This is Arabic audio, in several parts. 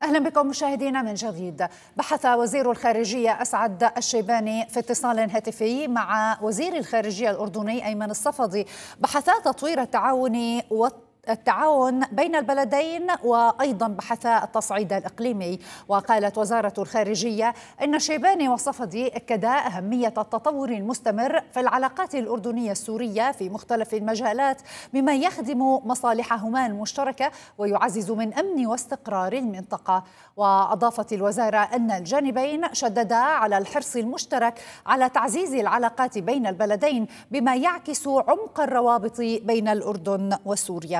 أهلا بكم مشاهدينا من جديد. بحث وزير الخارجية أسعد الشيباني في اتصال هاتفي مع وزير الخارجية الأردني أيمن الصفدي بحثا تطوير التعاون بين البلدين، وأيضا بحثا التصعيد الإقليمي. وقالت وزارة الخارجية إن الشيباني والصفدي أكدا أهمية التطور المستمر في العلاقات الأردنية السورية في مختلف المجالات، مما يخدم مصالحهما المشتركة ويعزز من أمن واستقرار المنطقة. وأضافت الوزارة أن الجانبين شددا على الحرص المشترك على تعزيز العلاقات بين البلدين، بما يعكس عمق الروابط بين الأردن وسوريا.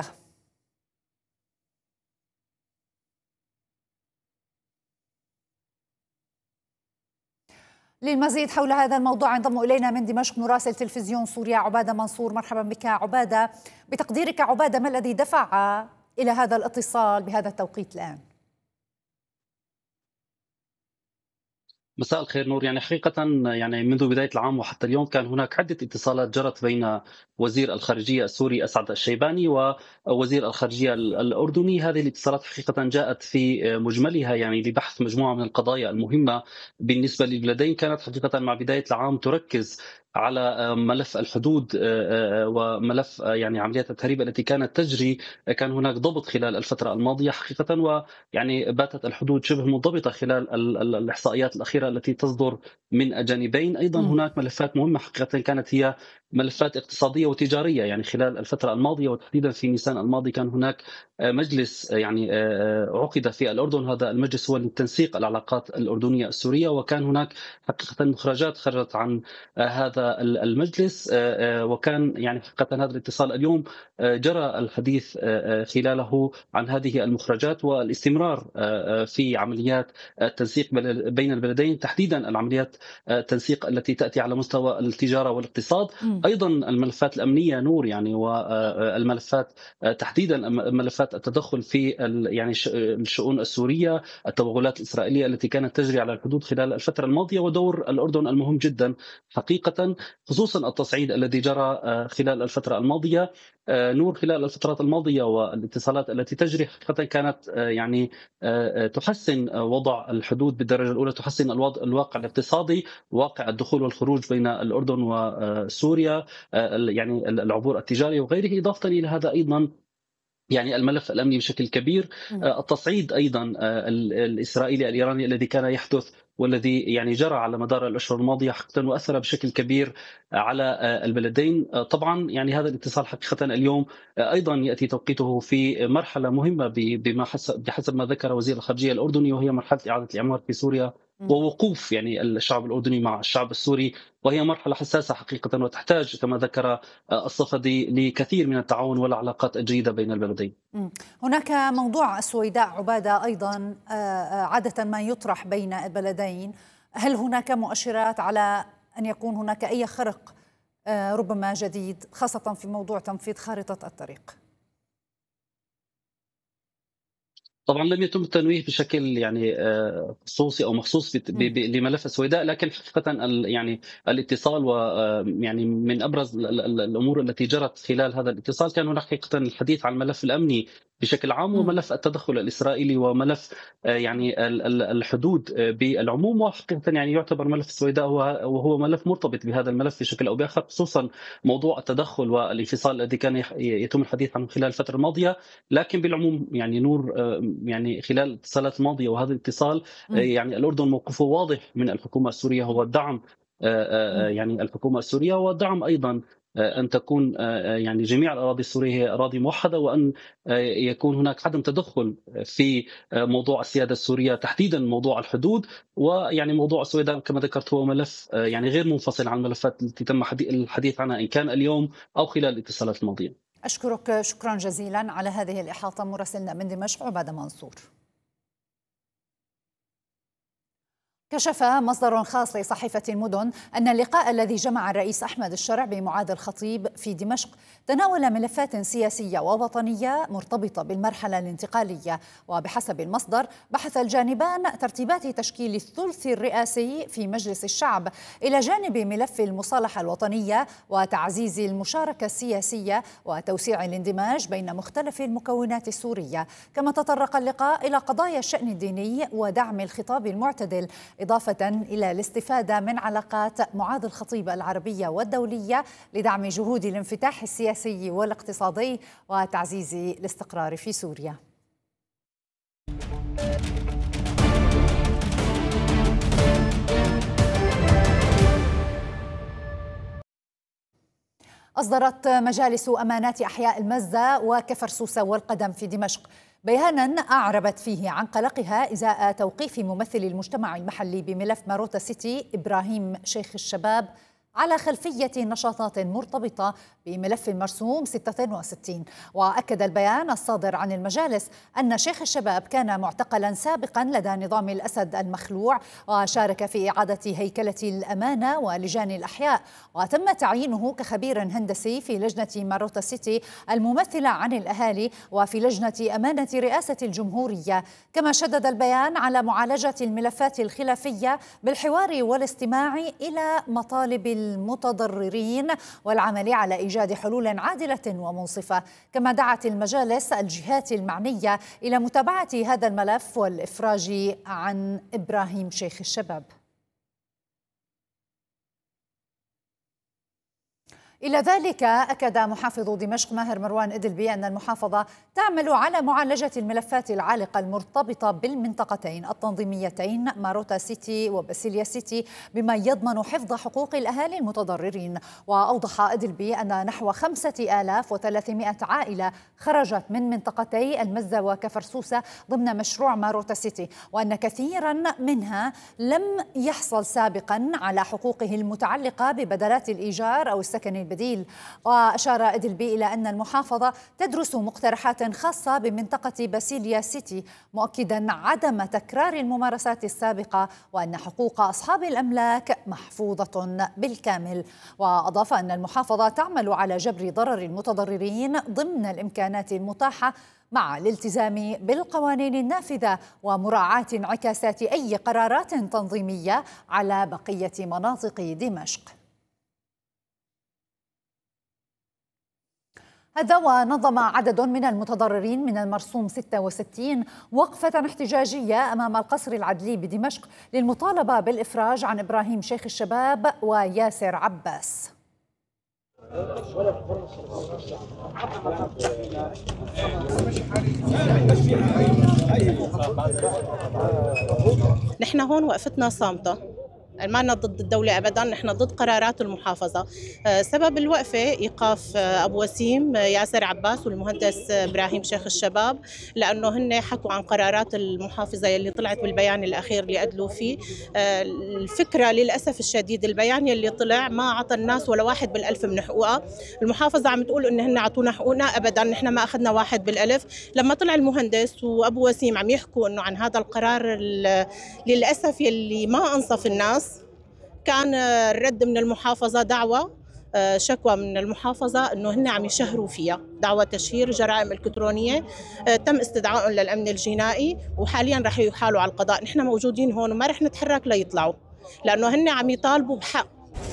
للمزيد حول هذا الموضوع ينضم إلينا من دمشق مراسل تلفزيون سوريا عبادة منصور. مرحبا بك عبادة. بتقديرك عبادة، ما الذي دفع إلى هذا الاتصال بهذا التوقيت الآن؟ مساء الخير نور. حقيقة منذ بداية العام وحتى اليوم كان هناك عدة اتصالات جرت بين وزير الخارجية السوري أسعد الشيباني ووزير الخارجية الأردني. هذه الاتصالات حقيقة جاءت في مجملها لبحث مجموعة من القضايا المهمة بالنسبة للبلدين. كانت حقيقة مع بداية العام تركز على ملف الحدود وملف عمليات التهريب التي كانت تجري. كان هناك ضبط خلال الفترة الماضية حقيقة، باتت الحدود شبه منضبطة خلال الإحصائيات الأخيرة التي تصدر من الجانبين. أيضا هناك ملفات مهمة حقيقة كانت هي ملفات اقتصادية وتجارية. خلال الفترة الماضية وتحديدا في نيسان الماضي كان هناك مجلس عقد في الأردن. هذا المجلس هو لتنسيق العلاقات الأردنية السورية، وكان هناك حقيقة مخرجات خرجت عن هذا المجلس. وكان حقيقة هذا الاتصال اليوم جرى الحديث خلاله عن هذه المخرجات والاستمرار في عمليات التنسيق بين البلدين، تحديدا العمليات التنسيق التي تأتي على مستوى التجارة والاقتصاد. أيضا الملفات الأمنية نور، والملفات تحديدا ملفات التدخل في الشؤون السورية، التوغلات الإسرائيلية التي كانت تجري على الحدود خلال الفترة الماضية، ودور الأردن المهم جدا حقيقة، خصوصا التصعيد الذي جرى خلال الفترة الماضية. نور، خلال الفترات الماضية والاتصالات التي تجري حقيقة كانت تحسن وضع الحدود بالدرجة الأولى، تحسن الواقع الاقتصادي، واقع الدخول والخروج بين الأردن وسوريا، العبور التجاري وغيره. إضافة إلى هذا أيضا الملف الأمني بشكل كبير، التصعيد أيضا الإسرائيلي الإيراني الذي كان يحدث والذي جرى على مدار الأشهر الماضية حقيقة وأثر بشكل كبير على البلدين. طبعا هذا الاتصال حقيقة اليوم أيضا يأتي توقيته في مرحلة مهمة بحسب ما ذكر وزير الخارجية الأردني، وهي مرحلة إعادة الإعمار في سوريا ووقوف الشعب الأردني مع الشعب السوري، وهي مرحلة حساسة حقيقة وتحتاج كما ذكر الصفدي لكثير من التعاون والعلاقات الجيدة بين البلدين. هناك موضوع السويداء عبادة أيضا عادة ما يطرح بين البلدين. هل هناك مؤشرات على أن يكون هناك أي خرق ربما جديد، خاصة في موضوع تنفيذ خارطة الطريق؟ طبعا لم يتم التنويه بشكل خصوصي او مخصوص لملف السويداء، لكن حقيقه الاتصال من ابرز الامور التي جرت خلال هذا الاتصال كان هناك حقيقه الحديث عن الملف الامني بشكل عام، وملف التدخل الاسرائيلي، وملف الحدود بالعموم. وحقيقه يعتبر ملف السويداء وهو ملف مرتبط بهذا الملف بشكل او باخر، خصوصا موضوع التدخل والانفصال الذي كان يتم الحديث عنه خلال الفتره الماضيه. لكن بالعموم نور، خلال الاتصالات الماضيه وهذا الاتصال الأردن موقفه واضح من الحكومة السورية، هو الدعم الحكومة السورية، ودعم أيضا أن تكون جميع الأراضي السورية هي أراضي موحدة، وأن يكون هناك عدم تدخل في موضوع السيادة السورية، تحديدا موضوع الحدود. موضوع السويداء كما ذكرت هو ملف غير منفصل عن الملفات التي تم الحديث عنها إن كان اليوم أو خلال الاتصالات الماضية. أشكرك شكرا جزيلا على هذه الإحاطة مراسلنا من دمشق عبادة منصور. كشف مصدر خاص لصحيفة المدن أن اللقاء الذي جمع الرئيس أحمد الشرع بمعاذ الخطيب في دمشق تناول ملفات سياسية ووطنية مرتبطة بالمرحلة الانتقالية. وبحسب المصدر بحث الجانبان ترتيبات تشكيل الثلث الرئاسي في مجلس الشعب إلى جانب ملف المصالحة الوطنية وتعزيز المشاركة السياسية وتوسيع الاندماج بين مختلف المكونات السورية. كما تطرق اللقاء إلى قضايا الشأن الديني ودعم الخطاب المعتدل، إضافة إلى الاستفادة من علاقات معاذ الخطيب العربية والدولية لدعم جهود الانفتاح السياسي والاقتصادي وتعزيز الاستقرار في سوريا. أصدرت مجالس أمانات أحياء المزة وكفر سوسة والقدم في دمشق بيانا أعربت فيه عن قلقها إزاء توقيف ممثل المجتمع المحلي بملف ماروتا سيتي إبراهيم شيخ الشباب على خلفية نشاطات مرتبطة بملف مرسوم 66. وأكد البيان الصادر عن المجالس أن شيخ الشباب كان معتقلا سابقا لدى نظام الأسد المخلوع، وشارك في إعادة هيكلة الأمانة ولجان الأحياء، وتم تعيينه كخبير هندسي في لجنة ماروتا سيتي الممثلة عن الأهالي وفي لجنة أمانة رئاسة الجمهورية. كما شدد البيان على معالجة الملفات الخلافية بالحوار والاستماع إلى مطالب المتضررين والعمل على إيجاد حلول عادلة ومنصفة. كما دعت المجالس الجهات المعنية إلى متابعة هذا الملف والإفراج عن إبراهيم شيخ الشباب. إلى ذلك أكد محافظ دمشق ماهر مروان إدلبي أن المحافظة تعمل على معالجة الملفات العالقة المرتبطة بالمنطقتين التنظيميتين ماروتا سيتي وباسيليا سيتي بما يضمن حفظ حقوق الأهالي المتضررين. وأوضح إدلبي أن نحو 5300 عائلة خرجت من منطقتي المزة وكفر سوسة ضمن مشروع ماروتا سيتي، وأن كثيرا منها لم يحصل سابقا على حقوقه المتعلقة ببدلات الإيجار أو السكن البديل. وأشار إدلبي إلى أن المحافظة تدرس مقترحات خاصة بمنطقة باسيليا سيتي، مؤكدا عدم تكرار الممارسات السابقة وأن حقوق أصحاب الأملاك محفوظة بالكامل. وأضاف أن المحافظة تعمل على جبر ضرر المتضررين ضمن الإمكانات المتاحة مع الالتزام بالقوانين النافذة ومراعاة انعكاسات أي قرارات تنظيمية على بقية مناطق دمشق. هذا ونظم عدد من المتضررين من المرسوم 66 وقفة احتجاجية أمام القصر العدلي بدمشق للمطالبة بالإفراج عن إبراهيم شيخ الشباب وياسر عباس. نحن هون وقفتنا صامتة، ما لنا ضد الدولة أبداً، نحن ضد قرارات المحافظة. سبب الوقفة إيقاف أبو وسيم ياسر عباس والمهندس إبراهيم شيخ الشباب، لأنه هن حكوا عن قرارات المحافظة اللي طلعت بالبيان الأخير اللي أدلوا فيه. الفكرة للأسف الشديد البيان اللي طلع ما عطى الناس ولا 1 بالألف من حقوقها. المحافظة عم تقول إن هن عطونا حقوقنا، أبداً نحن ما أخذنا 1 بالألف. لما طلع المهندس وأبو وسيم عم يحكوا إنه عن هذا القرار للأسف يلي ما أنصف الناس، كان الرد من المحافظة دعوة شكوى من المحافظة أنه هن عم يشهروا فيها دعوة تشهير جرائم إلكترونية. تم استدعائهم للأمن الجنائي وحاليا رح يحالوا على القضاء. نحن موجودين هون وما رح نتحرك ليطلعوا، لأنه هن عم يطالبوا بحق.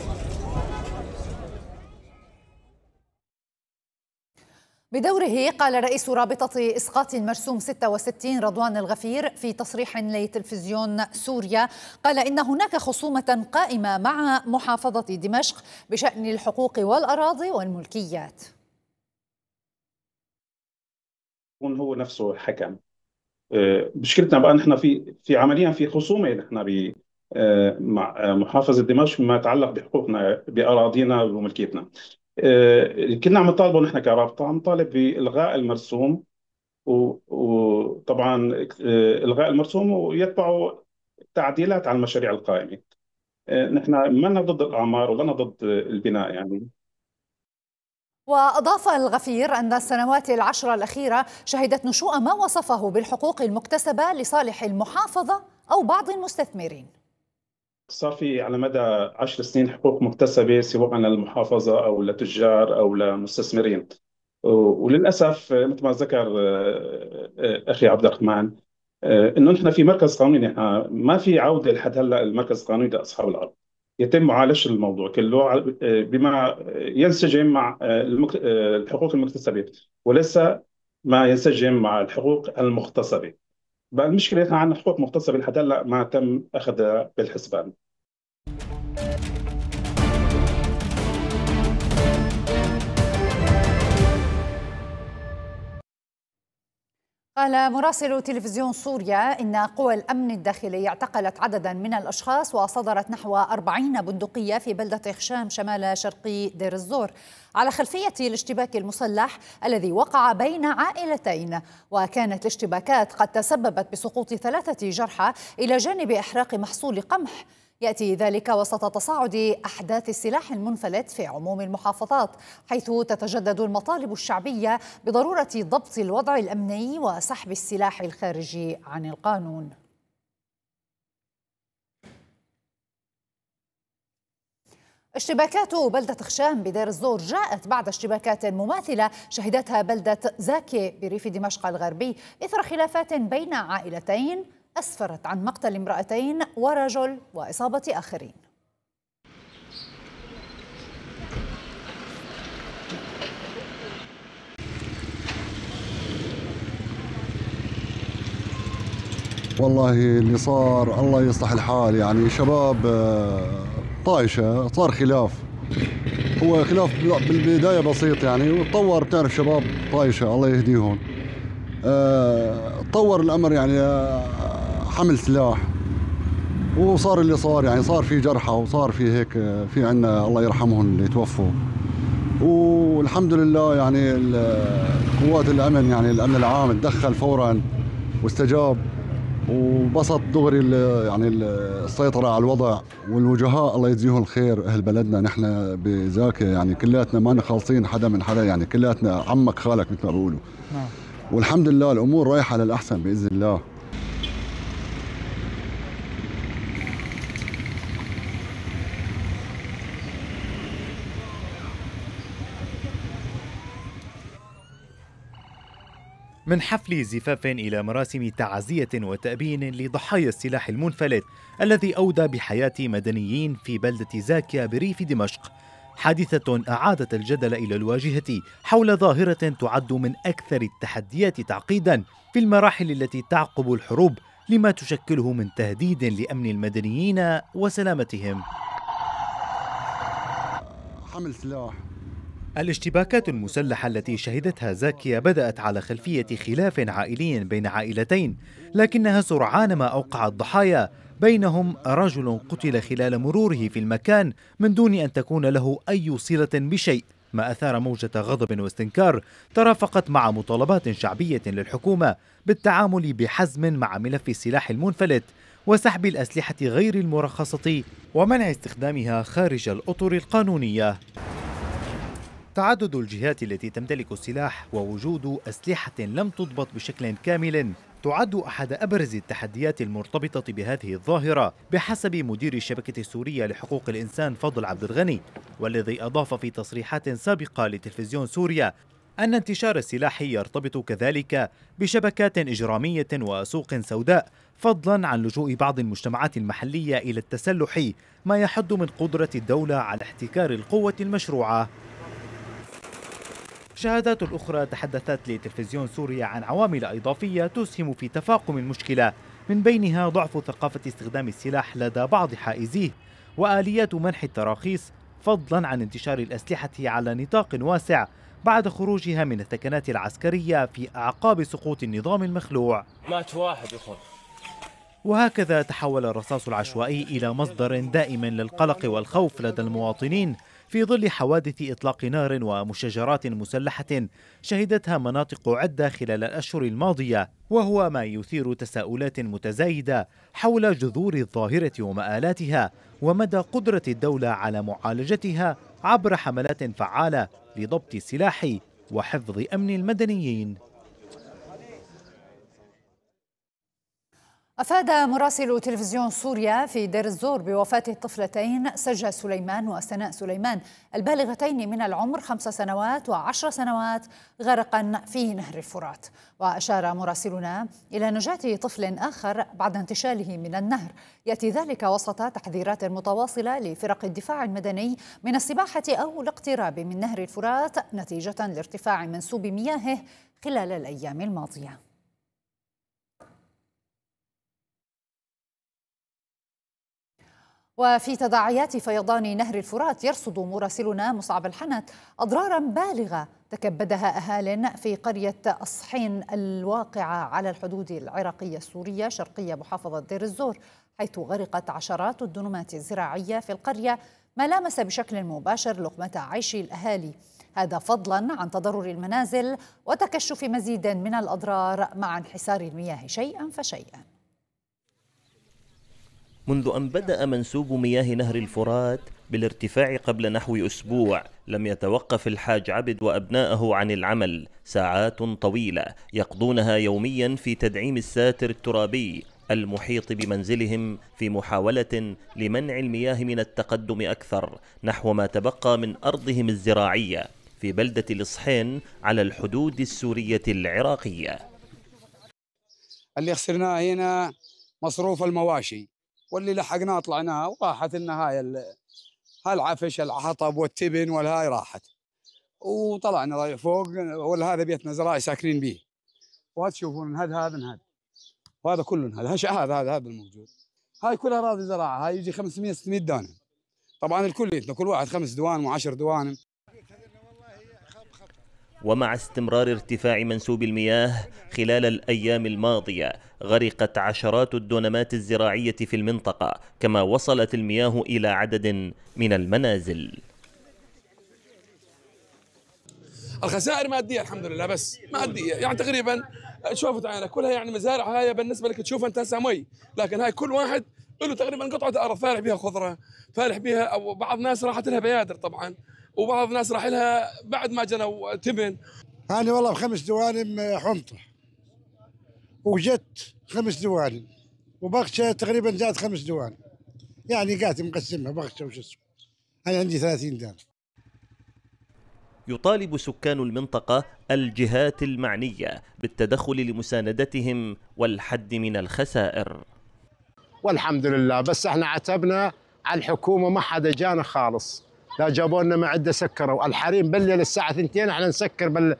بدوره قال رئيس رابطة إسقاط المرسوم 66 رضوان الغفير في تصريح لتلفزيون سوريا، قال إن هناك خصومة قائمة مع محافظة دمشق بشأن الحقوق والأراضي والملكيات. هو نفسه حكم. مشكلتنا بقى نحن في عمليا في خصومة نحن مع محافظة دمشق فيما يتعلق بحقوقنا بأراضينا وملكيتنا. كنا عم نطالبه نحن كرابطة، عم نطالب بإلغاء المرسوم وطبعا إلغاء المرسوم ويتبعوا تعديلات على المشاريع القائمة. نحن ما لنا ضد الأعمار ولا ضد البناء يعني. وأضاف الغفير أن السنوات العشر الأخيرة شهدت نشوء ما وصفه بالحقوق المكتسبة لصالح المحافظة أو بعض المستثمرين. صار في على مدى 10 سنين حقوق مكتسبة سواء للمحافظة أو لتجار أو لمستثمرين. وللأسف مثل ما ذكر أخي عبد الرحمن، إنه نحن في مركز قانوني، نحن ما في عودة لحد هلا المركز القانوني لأصحاب الأرض. يتم معالجة الموضوع كله بما ينسجم مع الحقوق المكتسبة، وليس ما ينسجم مع الحقوق المغتصبة. بقى المشكلة نحن عندنا حقوق مغتصبة لحد هلا ما تم أخذها بالحسبان. قال مراسل تلفزيون سوريا إن قوى الأمن الداخلي اعتقلت عددا من الأشخاص وصدرت نحو 40 بندقية في بلدة خشام شمال شرقي دير الزور على خلفية الاشتباك المسلح الذي وقع بين عائلتين. وكانت الاشتباكات قد تسببت بسقوط 3 جرحى إلى جانب إحراق محصول قمح. يأتي ذلك وسط تصاعد أحداث السلاح المنفلت في عموم المحافظات، حيث تتجدد المطالب الشعبية بضرورة ضبط الوضع الأمني وسحب السلاح الخارجي عن القانون. اشتباكات بلدة خشام بدير الزور جاءت بعد اشتباكات مماثلة شهدتها بلدة زاكي بريف دمشق الغربي إثر خلافات بين عائلتين أسفرت عن مقتل امرأتين ورجل وإصابة آخرين. والله اللي صار الله يصلح الحال، يعني شباب طايشة، صار خلاف. هو خلاف بالبداية بسيط يعني، وتطور، بتعرف شباب طايشة الله يهديهم. تطور الأمر يعني حمل سلاح، وصار اللي صار، يعني صار في جرحى وصار في هيك، في عنا الله يرحمهم اللي توفوا. والحمد لله يعني قوات الأمن، يعني الأمن العام تدخل فورا واستجاب وبسط دغري يعني السيطرة على الوضع. والوجهاء الله يجزيهم الخير، أهل بلدنا نحن بزاكي يعني كلياتنا ما خالصين حدا من حدا، يعني كلياتنا عمك خالك مثل ما بيقولوا. والحمد لله الأمور رايحة للأحسن بإذن الله. من حفل زفاف إلى مراسم تعزية وتأبين لضحايا السلاح المنفلت الذي أودى بحياة مدنيين في بلدة زاكيا بريف دمشق، حادثة أعادت الجدل إلى الواجهة حول ظاهرة تعد من أكثر التحديات تعقيدا في المراحل التي تعقب الحروب، لما تشكله من تهديد لأمن المدنيين وسلامتهم. حمل سلاح. الاشتباكات المسلحة التي شهدتها زاكيا بدأت على خلفية خلاف عائلي بين عائلتين، لكنها سرعان ما أوقعت ضحايا، بينهم رجل قتل خلال مروره في المكان من دون أن تكون له أي صلة بشيء، ما أثار موجة غضب واستنكار ترافقت مع مطالبات شعبية للحكومة بالتعامل بحزم مع ملف السلاح المنفلت وسحب الأسلحة غير المرخصة ومنع استخدامها خارج الأطر القانونية. تعدد الجهات التي تمتلك السلاح ووجود أسلحة لم تضبط بشكل كامل تعد أحد أبرز التحديات المرتبطة بهذه الظاهرة بحسب مدير الشبكة السورية لحقوق الإنسان فضل عبد الغني، والذي أضاف في تصريحات سابقة لتلفزيون سوريا أن انتشار السلاح يرتبط كذلك بشبكات إجرامية وسوق سوداء، فضلا عن لجوء بعض المجتمعات المحلية إلى التسلح، ما يحد من قدرة الدولة على احتكار القوة المشروعة. شهادات أخرى تحدثت لتلفزيون سوريا عن عوامل إضافية تسهم في تفاقم المشكلة، من بينها ضعف ثقافة استخدام السلاح لدى بعض حائزيه وآليات منح التراخيص، فضلا عن انتشار الأسلحة على نطاق واسع بعد خروجها من الثكنات العسكرية في أعقاب سقوط النظام المخلوع. مات واحد يخون. وهكذا تحول الرصاص العشوائي إلى مصدر دائم للقلق والخوف لدى المواطنين في ظل حوادث إطلاق نار ومشاجرات مسلحة شهدتها مناطق عدة خلال الأشهر الماضية، وهو ما يثير تساؤلات متزايدة حول جذور الظاهرة ومآلاتها ومدى قدرة الدولة على معالجتها عبر حملات فعالة لضبط السلاح وحفظ أمن المدنيين. أفاد مراسل تلفزيون سوريا في دير الزور بوفاة الطفلتين سجى سليمان وسناء سليمان البالغتين من العمر 5 سنوات و10 سنوات غرقا في نهر الفرات. وأشار مراسلنا إلى نجاة طفل آخر بعد انتشاله من النهر، يأتي ذلك وسط تحذيرات متواصلة لفرق الدفاع المدني من السباحة أو الاقتراب من نهر الفرات نتيجة لارتفاع منسوب مياهه خلال الأيام الماضية. وفي تداعيات فيضان نهر الفرات يرصد مراسلنا مصعب الحنت أضرارا بالغة تكبدها أهال في قرية الصحين الواقعة على الحدود العراقية السورية شرقية محافظة دير الزور، حيث غرقت عشرات الدنمات الزراعية في القرية، ما لامس بشكل مباشر لقمة عيش الأهالي، هذا فضلا عن تضرر المنازل وتكشف مزيد من الأضرار مع انحسار المياه شيئا فشيئا. منذ أن بدأ منسوب مياه نهر الفرات بالارتفاع قبل نحو أسبوع لم يتوقف الحاج عبد وأبناءه عن العمل ساعات طويلة يقضونها يوميا في تدعيم الساتر الترابي المحيط بمنزلهم في محاولة لمنع المياه من التقدم أكثر نحو ما تبقى من أرضهم الزراعية في بلدة الصحين على الحدود السورية العراقية. اللي خسرناه هنا مصروف المواشي، واللي لحقناه طلعناه وراحت لنا هاي العفش الحطب والتبن والهاي راحت، وطلعنا فوق ولا هذا بيتنا زراعي ساكنين به، وهذا تشوفون هذا وهذا كله هذا الموجود، هاي كلها اراضي زراعه، هاي يجي 500 600 دانم، طبعا الكليتنا كل واحد 5 دوانم و10 دوانم. ومع استمرار ارتفاع منسوب المياه خلال الأيام الماضية غرقت عشرات الدونمات الزراعية في المنطقة، كما وصلت المياه إلى عدد من المنازل. الخسائر مادية الحمد لله، بس مادية يعني تقريبا شوفت عينك كلها، يعني مزارع هاي بالنسبة لك تشوف أنت هسه مي، لكن هاي كل واحد له تقريبا قطعة أرض فالح بها خضرة، فالح بها، أو بعض الناس راحت لها بيادر طبعا، وبعض الناس راح لها بعد ما جنوا تبن. أنا والله ب5 دوانم حنطة وجت 5 دوانم وبغشة تقريبا زاد 5 دوانم، يعني قاعد مقسمها بغشة وش اسمه، أنا عندي 30 دانم. يطالب سكان المنطقة الجهات المعنية بالتدخل لمساندتهم والحد من الخسائر. والحمد لله، بس احنا عتبنا على الحكومة ما حدا جانا خالص، لا جابوا لنا معدة سكروا الحريم بالليل الساعة 2 احنا نسكر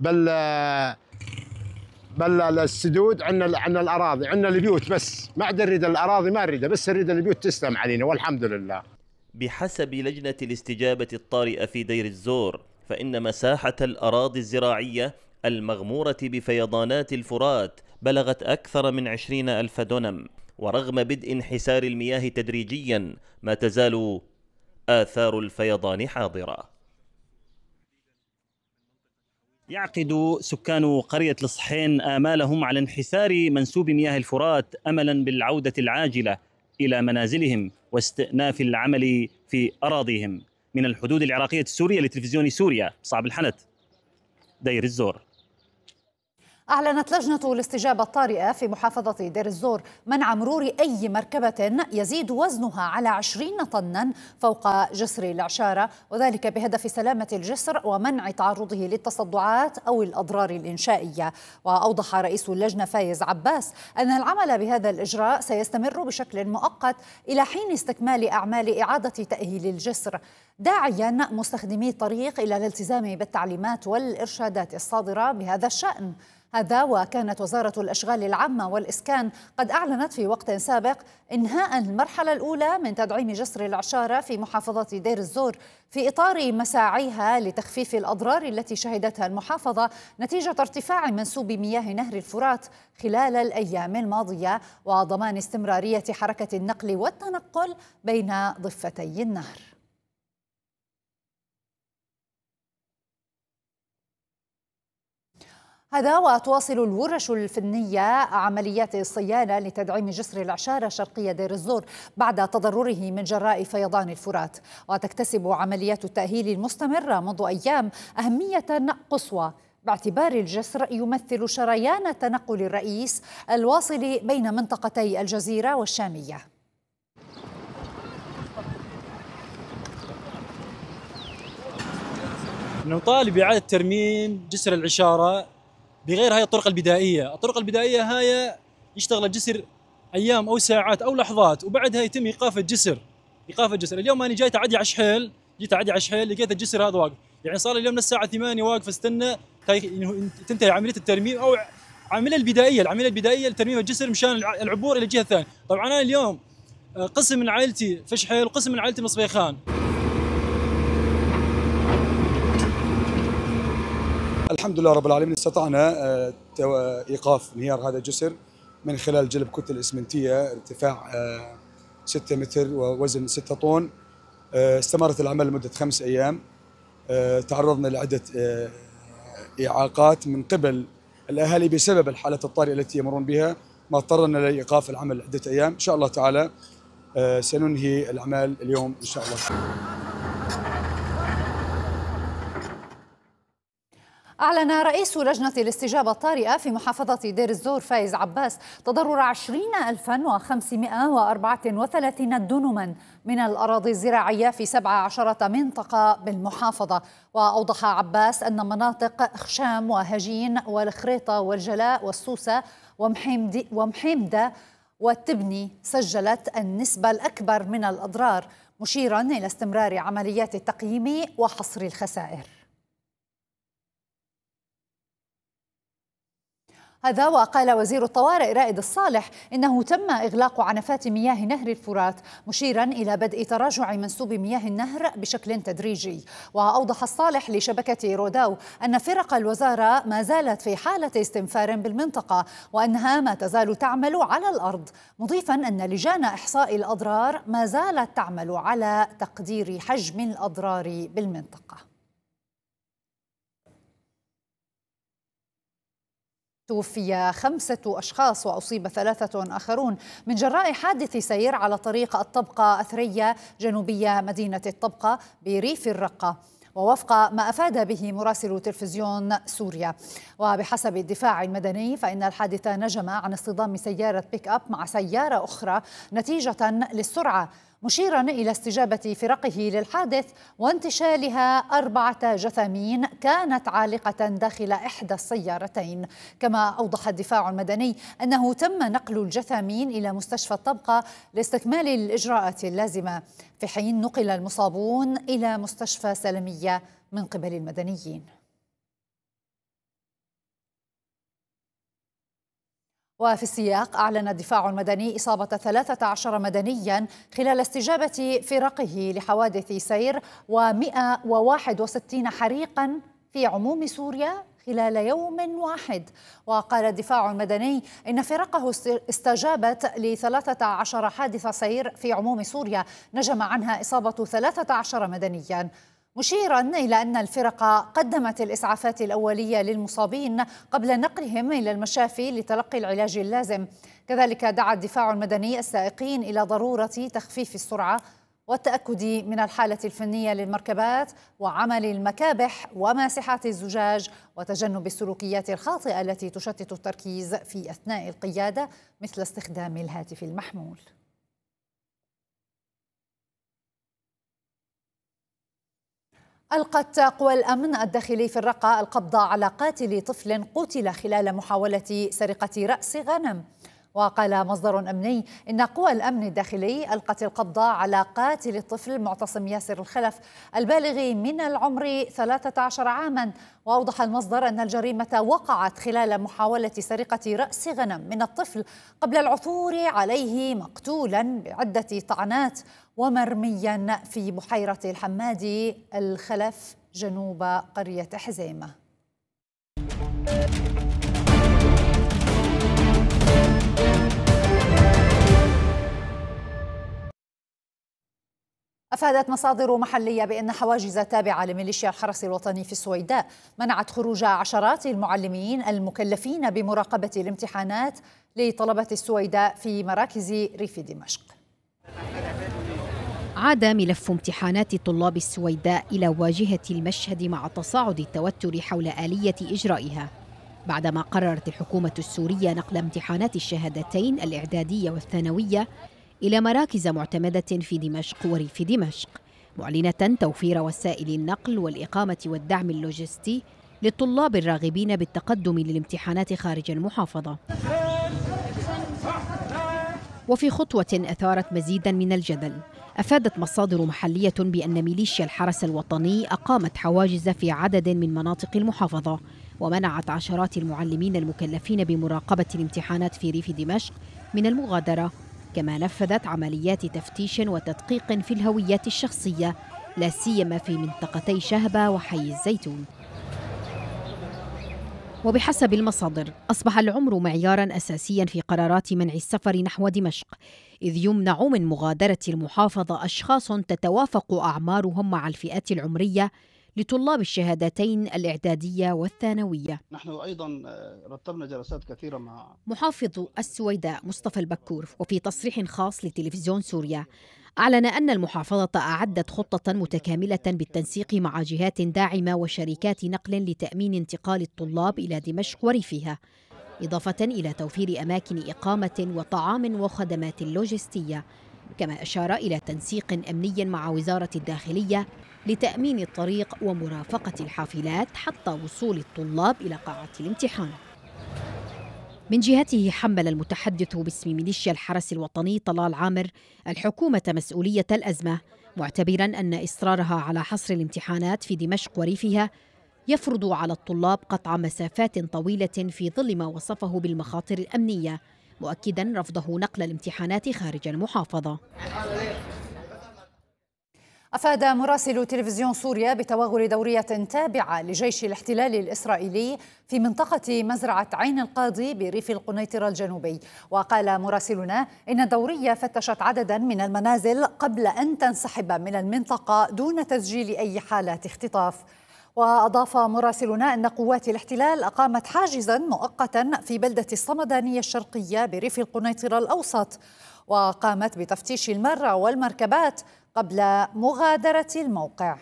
السدود، عندنا الأراضي، عندنا البيوت، بس ما عاد نريد الأراضي، ما نريدها، بس نريد البيوت تسلم علينا والحمد لله. بحسب لجنة الاستجابة الطارئة في دير الزور، فإن مساحة الأراضي الزراعية المغمورة بفيضانات الفرات بلغت أكثر من 20,000 دونم، ورغم بدء انحسار المياه تدريجيا ما تزال آثار الفيضان حاضرة. يعقد سكان قرية الصحين آمالهم على انحسار منسوب مياه الفرات أملا بالعودة العاجلة إلى منازلهم واستئناف العمل في أراضيهم. من الحدود العراقية السورية لتلفزيون سوريا، مصعب الحنت، دير الزور. أعلنت لجنة الاستجابة الطارئة في محافظة دير الزور منع مرور أي مركبة يزيد وزنها على 20 طنا فوق جسر العشارة، وذلك بهدف سلامة الجسر ومنع تعرضه للتصدعات أو الأضرار الإنشائية. وأوضح رئيس اللجنة فايز عباس أن العمل بهذا الإجراء سيستمر بشكل مؤقت إلى حين استكمال أعمال إعادة تأهيل الجسر، داعيا مستخدمي الطريق إلى الالتزام بالتعليمات والإرشادات الصادرة بهذا الشأن. هذا وكانت وزارة الأشغال العامة والإسكان قد أعلنت في وقت سابق إنهاء المرحلة الأولى من تدعيم جسر العشارة في محافظة دير الزور في إطار مساعيها لتخفيف الأضرار التي شهدتها المحافظة نتيجة ارتفاع منسوب مياه نهر الفرات خلال الأيام الماضية، وضمان استمرارية حركة النقل والتنقل بين ضفتي النهر. هذا وتواصل الورش الفنية عمليات الصيانة لتدعيم جسر العشارة شرقية دير الزور بعد تضرره من جراء فيضان الفرات، وتكتسب عمليات التأهيل المستمرة منذ أيام أهمية قصوى باعتبار الجسر يمثل شريان تنقل الرئيس الواصل بين منطقتي الجزيرة والشامية. نطالب بإعادة ترميم جسر العشارة بغير هاي الطرق البدائية. الطرق البدائية هاي يشتغل الجسر أيام أو ساعات أو لحظات وبعدها يتم إيقاف الجسر. اليوم أنا جاي تعدي على شحيل، لقيت الجسر هذا واقف، يعني صار اليوم الساعة 8 واقف استنى تنتهي عملية الترميم أو العملية البدائية لترميم الجسر مشان العبور إلى الجهة الثانية. طبعا أنا اليوم قسم من عائلتي في شحيل وقسم من عائلتي مصبيخان. الحمد لله رب العالمين استطعنا إيقاف انهيار هذا الجسر من خلال جلب كتل إسمنتية ارتفاع 6 متر ووزن 6 طن. استمرت العمل لمدة 5 أيام. تعرضنا لعدة إعاقات من قبل الأهالي بسبب الحالات الطارئة التي يمرون بها، ما اضطرنا لإيقاف العمل عدة أيام. إن شاء الله تعالى سننهي الأعمال اليوم إن شاء الله. أعلن رئيس لجنة الاستجابة الطارئة في محافظة دير الزور فايز عباس تضرر 20,534 دنما من الأراضي الزراعية في 17 منطقة بالمحافظة. وأوضح عباس أن مناطق خشام وهجين والخريطة والجلاء والسوسة ومحيمدة والتبني سجلت النسبة الأكبر من الأضرار، مشيرا إلى استمرار عمليات التقييم وحصر الخسائر. هذا وقال وزير الطوارئ رائد الصالح إنه تم إغلاق عنفات مياه نهر الفرات، مشيرا إلى بدء تراجع منسوب مياه النهر بشكل تدريجي. وأوضح الصالح لشبكة روداو أن فرق الوزارة ما زالت في حالة استنفار بالمنطقة وأنها ما تزال تعمل على الأرض، مضيفا أن لجان إحصاء الأضرار ما زالت تعمل على تقدير حجم الأضرار بالمنطقة. توفي 5 أشخاص وأصيب 3 آخرون من جراء حادث سير على طريق الطبقة أثرية جنوبية مدينة الطبقة بريف الرقة، ووفق ما أفاد به مراسل تلفزيون سوريا. وبحسب الدفاع المدني فإن الحادث نجم عن اصطدام سيارة بيك أب مع سيارة أخرى نتيجة للسرعة، مشيرا إلى استجابة فرقه للحادث وانتشالها 4 جثامين كانت عالقة داخل إحدى السيارتين. كما أوضح الدفاع المدني أنه تم نقل الجثامين إلى مستشفى الطبقة لاستكمال الإجراءات اللازمة، في حين نقل المصابون إلى مستشفى سلمية من قبل المدنيين. وفي السياق أعلن الدفاع المدني إصابة 13 مدنيا خلال استجابة فرقه لحوادث سير و161 حريقا في عموم سوريا خلال يوم واحد. وقال الدفاع المدني إن فرقه استجابت ل13 حادث سير في عموم سوريا نجم عنها إصابة 13 مدنيا، مشيرا إلى أن الفرق قدمت الإسعافات الأولية للمصابين قبل نقلهم إلى المشافي لتلقي العلاج اللازم. كذلك دعا الدفاع المدني السائقين إلى ضرورة تخفيف السرعة والتأكد من الحالة الفنية للمركبات وعمل المكابح وماسحات الزجاج وتجنب السلوكيات الخاطئة التي تشتت التركيز في أثناء القيادة مثل استخدام الهاتف المحمول. ألقت قوى الأمن الداخلي في الرقة القبض على قاتل طفل قتل خلال محاولة سرقة رأس غنم. وقال مصدر أمني إن قوى الأمن الداخلي ألقت القبض على قاتل الطفل معتصم ياسر الخلف البالغ من العمر 13 عاما. وأوضح المصدر أن الجريمة وقعت خلال محاولة سرقة رأس غنم من الطفل قبل العثور عليه مقتولا بعدة طعنات ومرميا في بحيرة الحمادي الخلف جنوب قرية حزيمة. أفادت مصادر محلية بأن حواجز تابعة لميليشيا الحرس الوطني في السويداء منعت خروج عشرات المعلمين المكلفين بمراقبة الامتحانات لطلبة السويداء في مراكز ريف دمشق. عاد ملف امتحانات طلاب السويداء إلى واجهة المشهد مع تصاعد التوتر حول آلية إجرائها، بعدما قررت الحكومة السورية نقل امتحانات الشهادتين الإعدادية والثانوية إلى مراكز معتمدة في دمشق وريف دمشق، معلنة توفير وسائل النقل والإقامة والدعم اللوجستي للطلاب الراغبين بالتقدم للامتحانات خارج المحافظة. وفي خطوة أثارت مزيداً من الجدل، أفادت مصادر محلية بأن ميليشيا الحرس الوطني أقامت حواجز في عدد من مناطق المحافظة، ومنعت عشرات المعلمين المكلفين بمراقبة الامتحانات في ريف دمشق من المغادرة، كما نفذت عمليات تفتيش وتدقيق في الهويات الشخصية، لا سيما في منطقتي شهبة وحي الزيتون. وبحسب المصادر أصبح العمر معياراً أساسياً في قرارات منع السفر نحو دمشق، إذ يمنع من مغادرة المحافظة أشخاص تتوافق أعمارهم مع الفئات العمرية لطلاب الشهادتين الإعدادية والثانوية. نحن أيضا رتبنا جلسات كثيرة مع محافظ السويداء مصطفى البكور، وفي تصريح خاص لتلفزيون سوريا أعلن أن المحافظة أعدت خطة متكاملة بالتنسيق مع جهات داعمة وشركات نقل لتأمين انتقال الطلاب إلى دمشق وريفها، إضافة إلى توفير أماكن إقامة وطعام وخدمات لوجستية، كما أشار إلى تنسيق أمني مع وزارة الداخلية لتأمين الطريق ومرافقة الحافلات حتى وصول الطلاب إلى قاعة الامتحان. من جهته حمل المتحدث باسم ميليشيا الحرس الوطني طلال عامر الحكومة مسؤولية الأزمة، معتبراً أن إصرارها على حصر الامتحانات في دمشق وريفها يفرض على الطلاب قطع مسافات طويلة في ظل ما وصفه بالمخاطر الأمنية، مؤكداً رفضه نقل الامتحانات خارج المحافظة. أفاد مراسل تلفزيون سوريا بتوغل دورية تابعة لجيش الاحتلال الإسرائيلي في منطقة مزرعة عين القاضي بريف القنيطرة الجنوبي. وقال مراسلنا إن الدورية فتشت عددا من المنازل قبل أن تنسحب من المنطقة دون تسجيل أي حالات اختطاف. وأضاف مراسلنا أن قوات الاحتلال أقامت حاجزا مؤقتا في بلدة الصمدانية الشرقية بريف القنيطرة الأوسط، وقامت بتفتيش المارة والمركبات قبل مغادرة الموقع.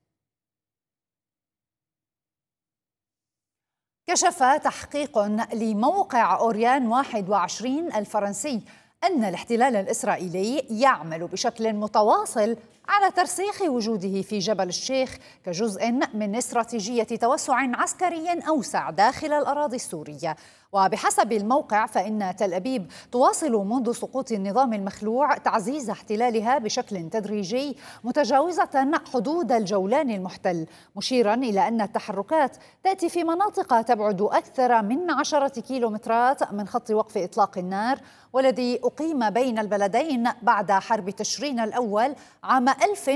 كشف تحقيق لموقع أوريان 21 الفرنسي أن الاحتلال الإسرائيلي يعمل بشكل متواصل على ترسيخ وجوده في جبل الشيخ كجزء من استراتيجية توسع عسكري أوسع داخل الأراضي السورية. وبحسب الموقع فإن تل أبيب تواصل منذ سقوط النظام المخلوع تعزيز احتلالها بشكل تدريجي متجاوزة حدود الجولان المحتل، مشيرا إلى أن التحركات تأتي في مناطق تبعد أكثر من 10 كيلومترات من خط وقف إطلاق النار والذي أقيم بين البلدين بعد حرب تشرين الأول عام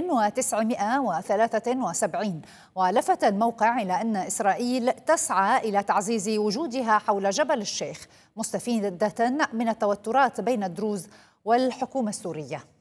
1973. ولفت الموقع إلى أن إسرائيل تسعى إلى تعزيز وجودها حول جبل الشيخ مستفيدة من التوترات بين الدروز والحكومة السورية.